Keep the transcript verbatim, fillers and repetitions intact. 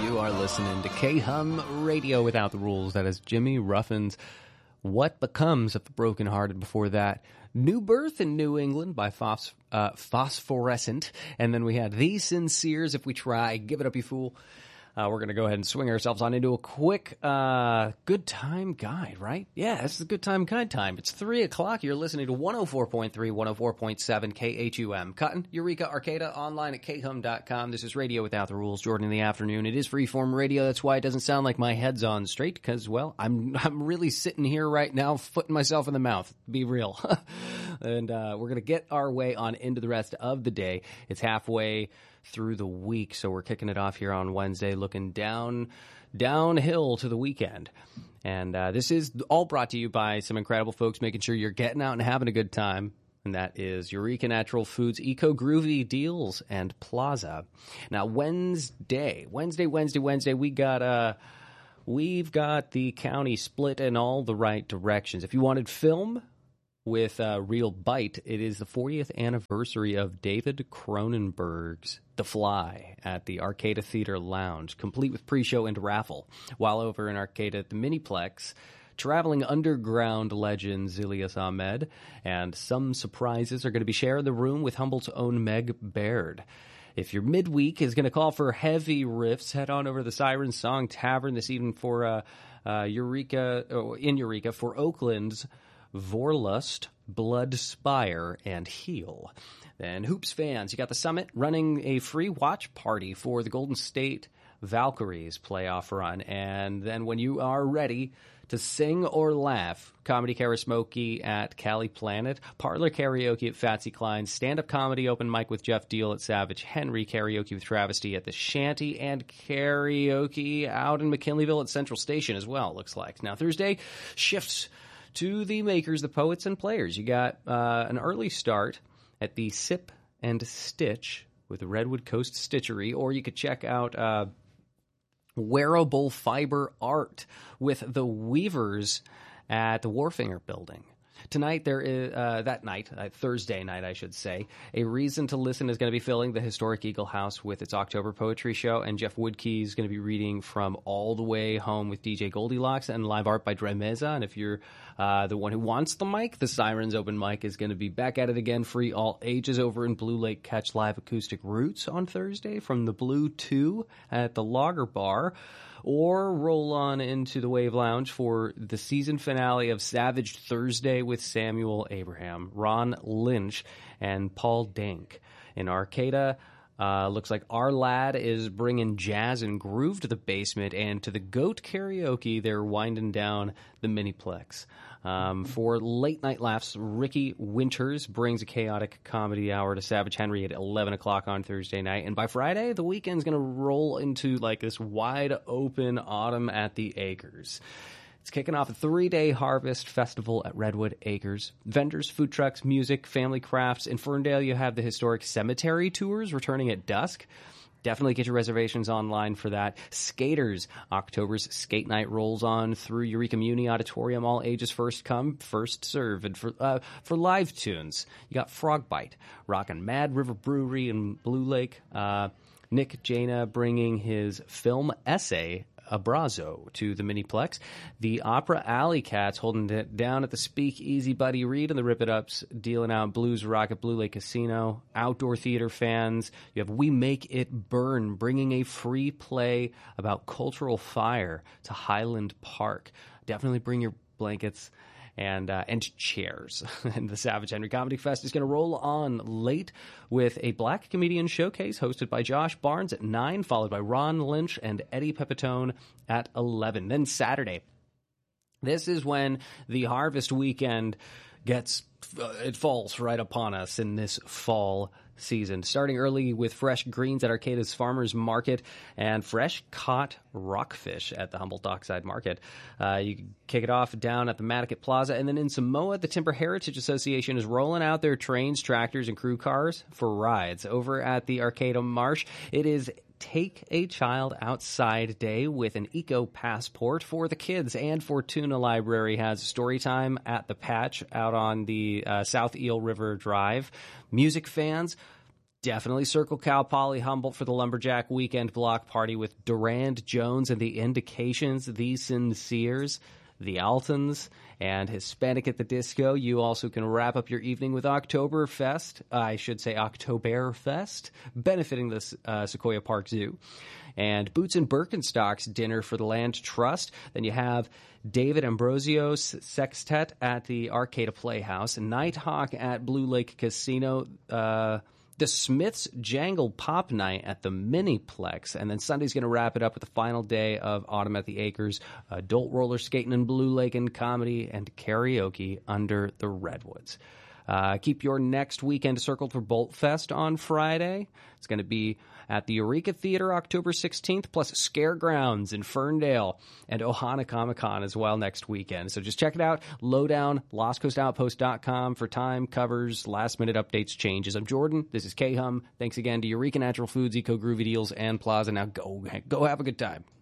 You are listening to K-Hum Radio Without the Rules. That is Jimmy Ruffin's What Becomes of the Brokenhearted. Before that, New Birth in New England by Phos- uh, Phosphorescent. And then we had The Sinceres, If We Try, Give It Up You Fool. Uh, we're going to go ahead and swing ourselves on into a quick uh, good time guide, right? Yeah, this is a good time guide time. It's three o'clock. You're listening to one oh four point three, one oh four point seven K H U M. Cotton, Eureka, Arcata, online at k hum dot com. This is Radio Without the Rules, Jordan in the afternoon. It is freeform radio. That's why it doesn't sound like my head's on straight, because, well, I'm I'm really sitting here right now, footing myself in the mouth. Be real. And uh, we're going to get our way on into the rest of the day. It's halfway through the week, so we're kicking it off here on Wednesday, looking down downhill to the weekend. And uh, this is all brought to you by some incredible folks making sure you're getting out and having a good time, and that is Eureka Natural Foods, Eco Groovy Deals, and Plaza. Now, Wednesday, Wednesday, Wednesday, Wednesday, we got uh, we've got the county split in all the right directions. If you wanted film with a real bite, it is the fortieth anniversary of David Cronenberg's The Fly at the Arcata Theater Lounge, complete with pre-show and raffle. While over in Arcata at the Miniplex, traveling underground legend Zilius Ahmed, and some surprises are going to be sharing the room with Humboldt's own Meg Baird. If your midweek is going to call for heavy riffs, head on over to the Siren Song Tavern this evening for uh, uh, Eureka, oh, in Eureka for Oakland's Vorlust, Blood Spire, and Heal. Then Hoops fans, you got the Summit running a free watch party for the Golden State Valkyries playoff run. And then when you are ready to sing or laugh, Comedy Karaoke at Cali Planet, Parlor Karaoke at Fatsy Klein's, stand-up comedy open mic with Jeff Deal at Savage Henry, karaoke with Travesty at the Shanty, and karaoke out in McKinleyville at Central Station as well, it looks like. Now, Thursday shifts to the makers, the poets, and players. You got uh, an early start at the Sip and Stitch with the Redwood Coast Stitchery, or you could check out uh, wearable fiber art with the Weavers at the Warfinger Building. Tonight, there is, uh, that night, uh, Thursday night, I should say, A Reason to Listen is going to be filling the historic Eagle House with its October poetry show, and Jeff Woodkey is going to be reading from All the Way Home with D J Goldilocks and live art by Dre Meza. And if you're uh, the one who wants the mic, the Sirens Open Mic is going to be back at it again, free all ages over in Blue Lake. Catch live acoustic roots on Thursday from the Blue two at the Lager Bar, or roll on into the Wave Lounge for the season finale of Savage Thursday with Samuel Abraham, Ron Lynch, and Paul Dank. In Arcata, uh, looks like Our Lad is bringing jazz and groove to the basement, and to the Goat Karaoke, they're winding down the Miniplex. Um, for late night laughs, Ricky Winters brings a chaotic comedy hour to Savage Henry at eleven o'clock on Thursday night. And by Friday, the weekend's going to roll into like this wide open autumn at the Acres. It's kicking off a three-day harvest festival at Redwood Acres. Vendors, food trucks, music, family crafts. In Ferndale, you have the historic cemetery tours returning at dusk. Definitely get your reservations online for that. Skaters, October's skate night rolls on through Eureka Muni Auditorium. All ages first come, first serve. And for uh, for live tunes, you got Frogbite, rockin' Mad River Brewery in Blue Lake. Uh, Nick Jana bringing his film essay, Abrazo, to the Miniplex. The Opera Alley Cats holding it down at the Speak Easy Buddy Reed and the Rip It Ups, dealing out Blues Rock at Blue Lake Casino. Outdoor theater fans, you have We Make It Burn, bringing a free play about cultural fire to Highland Park. Definitely bring your blankets and uh, and chairs. And the Savage Henry Comedy Fest is going to roll on late with a black comedian showcase hosted by Josh Barnes at nine, followed by Ron Lynch and Eddie Pepitone at eleven. Then Saturday, this is when the harvest weekend gets, uh, it falls right upon us in this fall season. Starting early with fresh greens at Arcata's Farmers Market and fresh caught rockfish at the Humboldt Dockside Market. Uh, you can kick it off down at the Madaket Plaza. And then in Samoa, the Timber Heritage Association is rolling out their trains, tractors, and crew cars for rides. Over at the Arcata Marsh, it is Take a Child Outside Day with an Eco Passport for the kids. And Fortuna Library has story time at the Patch out on the uh, South Eel River Drive. Music fans, Definitely circle Cal Poly Humboldt for the Lumberjack Weekend Block Party with Durand Jones and the Indications, the Sinceres, the Altons, and Hispanic at the Disco. You also can wrap up your evening with Oktoberfest, I should say Oktoberfest, benefiting the uh, Sequoia Park Zoo. And Boots and Birkenstocks dinner for the Land Trust. Then you have David Ambrosio's Sextet at the Arcata Playhouse, Nighthawk at Blue Lake Casino, uh... the Smiths Jangle Pop Night at the Miniplex, and then Sunday's going to wrap it up with the final day of Autumn at the Acres, adult roller skating in Blue Lake and comedy, and karaoke under the Redwoods. Uh, keep your next weekend circled for Bolt Fest on Friday. It's going to be at the Eureka Theater October sixteenth, plus Scaregrounds in Ferndale and Ohana Comic Con as well next weekend. So just check it out. Lowdown, lost coast outpost dot com for time, covers, last-minute updates, changes. I'm Jordan. This is K-Hum. Thanks again to Eureka Natural Foods, Eco Groovy Deals, and Plaza. Now go, go have a good time.